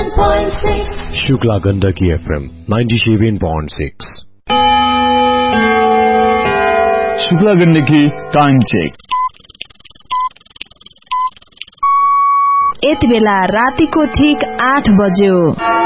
97.6 Shukla Gandaki FM 97.6 Shukla Gandaki time check. यति बेला रातिको ठीक 8 बज्यो.